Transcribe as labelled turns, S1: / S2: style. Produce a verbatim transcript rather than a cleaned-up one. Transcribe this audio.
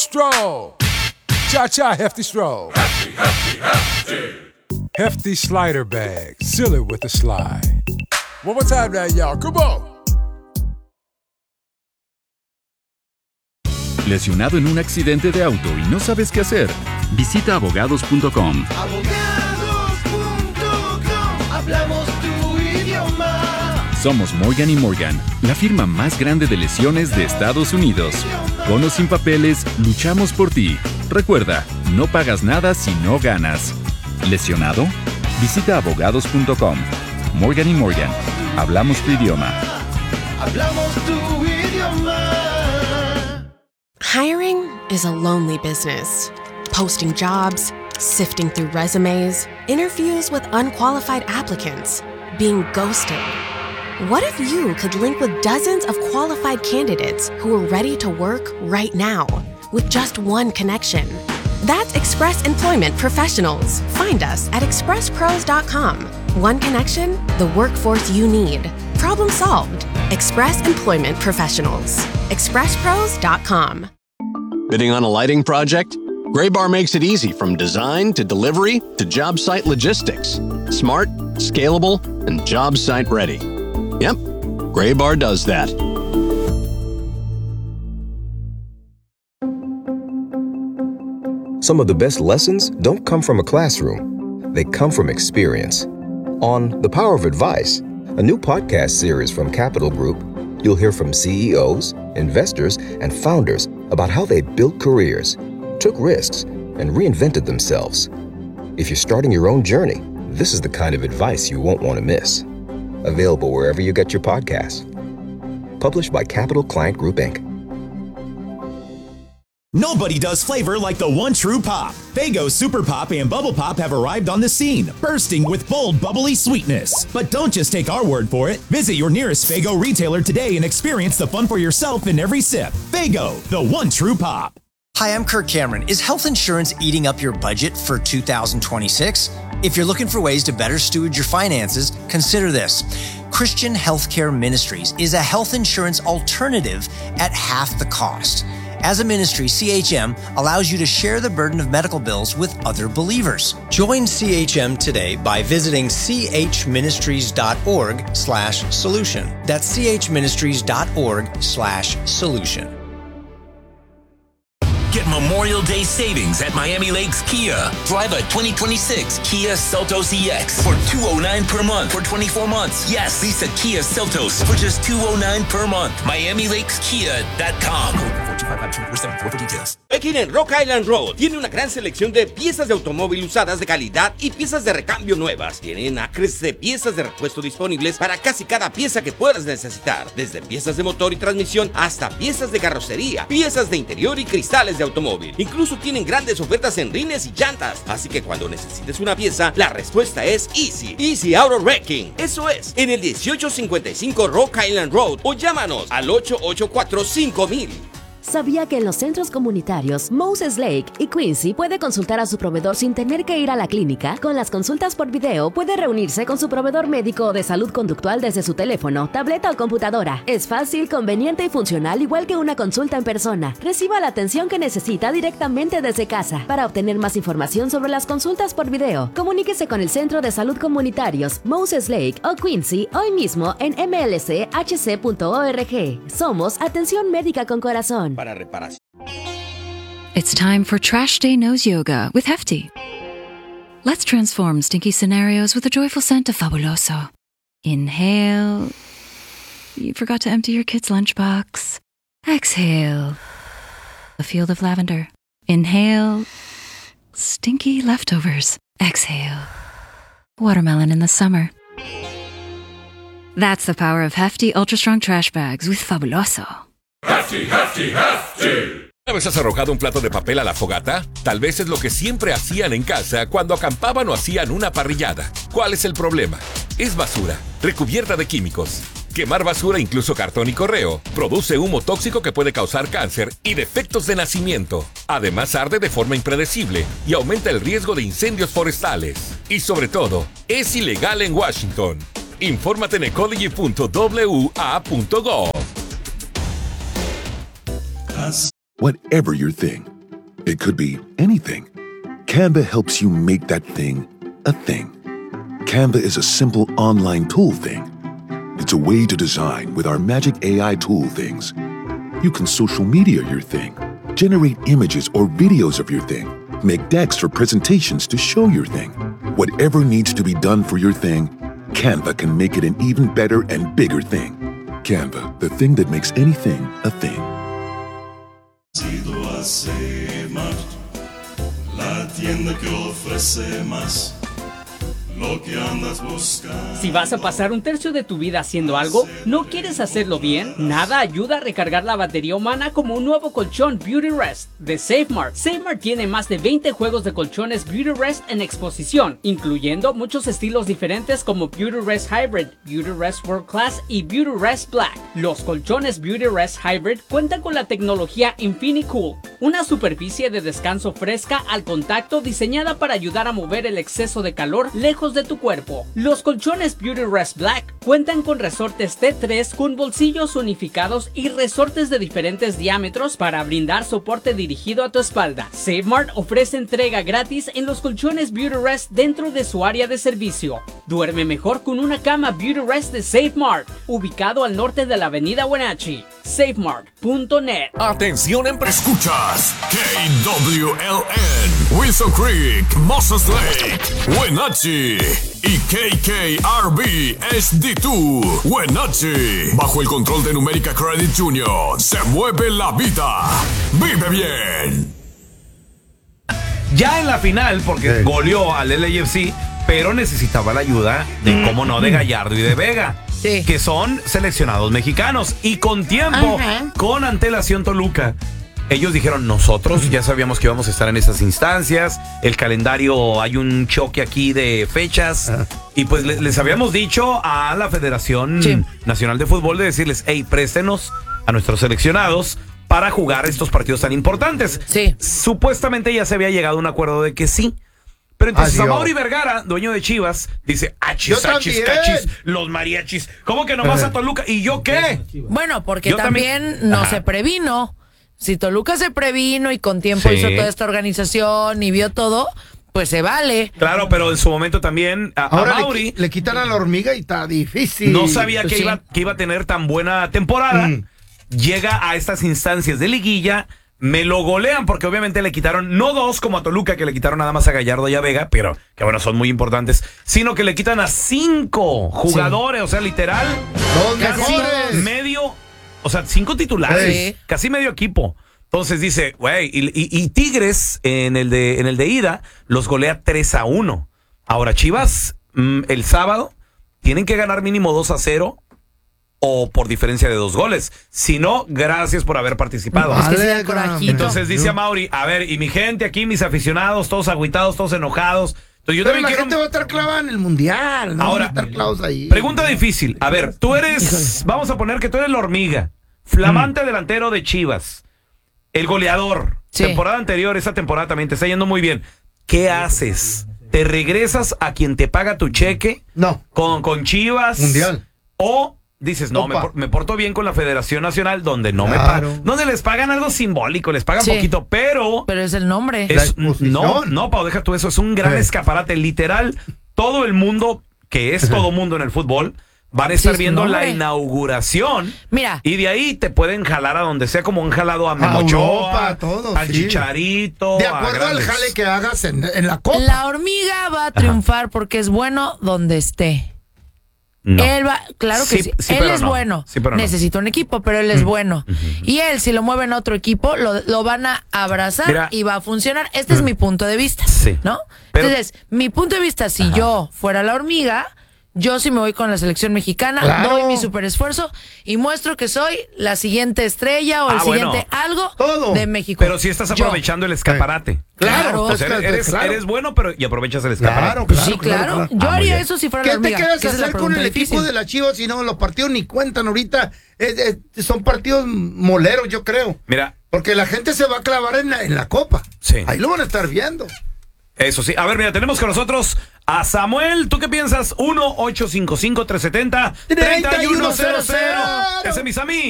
S1: Stroll. Cha-cha, Hefty Stroll.
S2: Hefty, hefty, hefty.
S1: Hefty slider bag. Seal it with a slide. One more time now, y'all. Come on.
S3: ¿Lesionado en un accidente de auto y no sabes qué hacer? Visita abogados punto com.
S4: abogados punto com. Hablamos tu idioma.
S3: Somos Morgan y Morgan, la firma más grande de lesiones de Estados Unidos. Con o sin papeles, luchamos por ti. Recuerda, no pagas nada si no ganas. ¿Lesionado? Visita abogados punto com. Morgan y Morgan, hablamos tu idioma.
S4: Hablamos tu idioma.
S5: Hiring is a lonely business. Posting jobs, sifting through resumes, interviews with unqualified applicants, being ghosted. What if you could link with dozens of qualified candidates who are ready to work right now with just one connection? That's Express Employment Professionals. Find us at express pros dot com. One connection, the workforce you need. Problem solved. Express Employment Professionals. express pros dot com.
S6: Bidding on a lighting project? Graybar makes it easy from design to delivery to job site logistics. Smart, scalable, and job site ready. Yep, Graybar does that.
S7: Some of the best lessons don't come from a classroom. They come from experience. On The Power of Advice, a new podcast series from Capital Group, you'll hear from C E Os, investors, and founders about how they built careers, took risks, and reinvented themselves. If you're starting your own journey, this is the kind of advice you won't want to miss. Available wherever you get your podcasts. Published by Capital Client Group, Incorporated.
S8: Nobody does flavor like the one true pop. Faygo Super Pop and Bubble Pop have arrived on the scene, bursting with bold, bubbly sweetness. But don't just take our word for it. Visit your nearest Faygo retailer today and experience the fun for yourself in every sip. Faygo, the one true pop.
S9: Hi, I'm Kirk Cameron. Is health insurance eating up your budget for two thousand twenty-six? If you're looking for ways to better steward your finances, consider this. Christian Healthcare Ministries is a health insurance alternative at half the cost. As a ministry, C H M allows you to share the burden of medical bills with other believers. Join C H M today by visiting chministries.org slash solution. That's chministries.org slash solution.
S10: Get Memorial Day savings at Miami Lakes Kia. Drive a twenty twenty-six Kia Seltos E X for two hundred nine dollars per month for twenty-four months. Yes, lease a Kia Seltos for just two hundred nine dollars per month. Miami Lakes Kia dot com.
S11: Aquí en Rock Island Road tiene una gran selección de piezas de automóvil usadas de calidad y piezas de recambio nuevas. Tienen acres de piezas de repuesto disponibles para casi cada pieza que puedas necesitar. Desde piezas de motor y transmisión hasta piezas de carrocería, piezas de interior y cristales de automóvil. Incluso tienen grandes ofertas en rines y llantas. Así que cuando necesites una pieza, la respuesta es Easy. Easy Auto Wrecking. Eso es, en el dieciocho cincuenta y cinco Rock Island Road o llámanos al ocho ocho cuatro cinco mil.
S12: ¿Sabía que en los centros comunitarios Moses Lake y Quincy puede consultar a su proveedor sin tener que ir a la clínica? Con las consultas por video puede reunirse con su proveedor médico o de salud conductual desde su teléfono, tableta o computadora. Es fácil, conveniente y funcional igual que una consulta en persona. Reciba la atención que necesita directamente desde casa. Para obtener más información sobre las consultas por video, comuníquese con el Centro de Salud Comunitarios Moses Lake o Quincy hoy mismo en m l c h c punto org. Somos Atención Médica con Corazón.
S11: Para reparación.
S13: It's time for Trash Day Nose Yoga with Hefty. Let's transform stinky scenarios with a joyful scent of Fabuloso. Inhale. You forgot to empty your kid's lunchbox. Exhale. A field of lavender. Inhale. Stinky leftovers. Exhale. Watermelon in the summer. That's the power of Hefty Ultra Strong Trash Bags with Fabuloso.
S2: Hefty, hefty, hefty.
S14: ¿Una vez has arrojado un plato de papel a la fogata? Tal vez es lo que siempre hacían en casa cuando acampaban o hacían una parrillada. ¿Cuál es el problema? Es basura, recubierta de químicos. Quemar basura, incluso cartón y correo, produce humo tóxico que puede causar cáncer y defectos de nacimiento. Además, arde de forma impredecible y aumenta el riesgo de incendios forestales. Y sobre todo, es ilegal en Washington. Infórmate en ecology punto w a punto gov.
S15: Whatever your thing. It could be anything. Canva helps you make that thing a thing. Canva is a simple online tool thing. It's a way to design with our magic A I tool things. You can social media your thing, generate images or videos of your thing, make decks for presentations to show your thing. Whatever needs to be done for your thing, Canva can make it an even better and bigger thing. Canva, the thing that makes anything a thing.
S16: A Save Mart, la tienda que ofrece más. Lo que andas buscando.
S17: Si vas a pasar un tercio de tu vida haciendo algo, ¿no quieres hacerlo bien? Nada ayuda a recargar la batería humana como un nuevo colchón Beauty Rest de SafeMart. SafeMart tiene más de veinte juegos de colchones Beauty Rest en exposición, incluyendo muchos estilos diferentes como Beauty Rest Hybrid, Beauty Rest World Class y Beauty Rest Black. Los colchones Beauty Rest Hybrid cuentan con la tecnología InfiniCool, una superficie de descanso fresca al contacto diseñada para ayudar a mover el exceso de calor lejos de tu cuerpo. Los colchones Beauty Rest Black cuentan con resortes T tres con bolsillos unificados y resortes de diferentes diámetros para brindar soporte dirigido a tu espalda. SafeMart ofrece entrega gratis en los colchones Beauty Rest dentro de su área de servicio. Duerme mejor con una cama Beauty Rest de SafeMart, ubicado al norte de la avenida Wenatchee. safemart punto net.
S2: Atención, empresa. Escuchas K W L N, Wilson Creek, Moses Lake, Wenatchee y K K R B S D dos, Wenatchee. Bajo el control de Numérica Credit Union, se mueve la vida. Vive bien.
S18: Ya en la final, porque sí, goleó al L A F C, pero necesitaba la ayuda de, cómo no, de Gallardo y de Vega. Sí. Que son seleccionados mexicanos. Y con tiempo, ajá, con antelación Toluca, ellos dijeron, nosotros ya sabíamos que íbamos a estar en esas instancias. El calendario, hay un choque aquí de fechas. Ajá. Y pues les, les habíamos dicho a la Federación sí. Nacional de Fútbol de decirles, hey, préstenos a nuestros seleccionados para jugar estos partidos tan importantes. Sí. Supuestamente ya se había llegado a un acuerdo de que sí. Pero entonces Amaury Vergara, dueño de Chivas, dice, achis, achis, cachis, los mariachis. ¿Cómo que nomás a Toluca? ¿Y yo qué?
S19: Bueno, porque yo también, también no Ajá. se previno. Si Toluca se previno y con tiempo sí. hizo toda esta organización y vio todo, pues se vale.
S18: Claro, pero en su momento también a,
S20: Ahora
S18: Amaury
S20: le, le quitan a la hormiga y está difícil.
S18: No sabía
S20: pues
S18: que,
S20: sí.
S18: iba, que iba a tener tan buena temporada. Mm. Llega a estas instancias de liguilla. Me lo golean porque obviamente le quitaron, no dos como a Toluca, que le quitaron nada más a Gallardo y a Vega, pero que bueno, son muy importantes, sino que le quitan a cinco jugadores, sí. o sea, literal,
S20: Dos
S18: casi
S20: mejores.
S18: medio, o sea, cinco titulares, sí. casi medio equipo. Entonces dice, güey, y, y, y Tigres en el de en el de ida los golea tres a uno. Ahora Chivas, mmm, el sábado, tienen que ganar mínimo dos a cero. O por diferencia de dos goles. Si no, gracias por haber participado.
S19: Vale,
S18: entonces dice Amaury, a ver, y mi gente aquí, mis aficionados, todos agüitados, todos enojados. Entonces yo
S20: Pero
S18: también
S20: la
S18: quiero...
S20: gente va a estar clavada en el mundial, ¿no?
S18: Ahora,
S20: van a estar clavados ahí.
S18: Pregunta difícil. A ver, tú eres, vamos a poner que tú eres la hormiga, flamante mm. delantero de Chivas, el goleador. Sí. Temporada anterior, esa temporada también te está yendo muy bien. ¿Qué haces? ¿Te regresas a quien te paga tu cheque?
S20: No.
S18: Con, con Chivas.
S20: Mundial.
S18: O... dices, no, me, por, me porto bien con la Federación Nacional, donde no claro. me pagan. Donde les pagan algo simbólico, les pagan sí. poquito, pero...
S19: Pero es el nombre.
S18: Es, no, no, Pau, deja tú eso. Es un gran sí. escaparate. Literal, todo el mundo, que es todo mundo en el fútbol, van a estar sí, viendo nombre. la inauguración.
S19: Mira.
S18: Y de ahí te pueden jalar a donde sea, como han jalado a Memochoa, al sí. Chicharito.
S20: De acuerdo al jale que hagas en, en la Copa.
S19: La hormiga va a triunfar Ajá. porque es bueno donde esté. No. Él va, claro que sí, sí. sí él es no. bueno. Sí, necesita no. un equipo, pero él es mm. bueno. Mm-hmm. Y él, si lo mueven a otro equipo, lo, lo van a abrazar Mira. y va a funcionar. Este mm. es mi punto de vista, sí. ¿no? Pero, Entonces, mi punto de vista, si Ajá. yo fuera la hormiga, yo sí me voy con la selección mexicana, claro. doy mi super esfuerzo y muestro que soy la siguiente estrella o ah, el siguiente bueno. algo Todo. de México.
S18: Pero si estás aprovechando yo. el escaparate.
S20: Claro.
S18: O sea, eres, eres, claro. eres bueno, pero y aprovechas el escaparate.
S20: Claro, claro.
S19: Sí, claro. claro. Yo ah, haría eso si fuera la hormiga.
S20: ¿Qué te quedas a hacer con el difícil? equipo de la Chivas si no los partidos ni cuentan ahorita? Eh, eh, son partidos moleros, yo creo.
S18: Mira.
S20: Porque la gente se va a clavar en la, en la Copa. Sí. Ahí lo van a estar viendo.
S18: Eso sí. A ver, mira, tenemos con nosotros a Samuel. ¿Tú qué piensas? uno ocho cinco cinco tres siete cero tres uno cero cero. Ese es mi Sammy.